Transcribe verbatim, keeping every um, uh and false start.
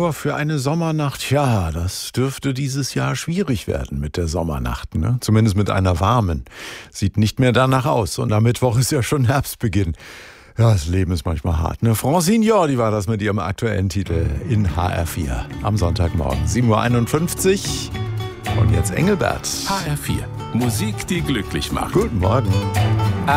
Uhr für eine Sommernacht. Ja, das dürfte dieses Jahr schwierig werden mit der Sommernacht, ne? Zumindest mit einer warmen. Sieht nicht mehr danach aus. Und am Mittwoch ist ja schon Herbstbeginn. Ja, das Leben ist manchmal hart, ne? Francine Jordi war das mit ihrem aktuellen Titel in H R vier am Sonntagmorgen. sieben Uhr einundfünfzig. Und jetzt Engelbert. H R vier. Musik, die glücklich macht. Guten Morgen.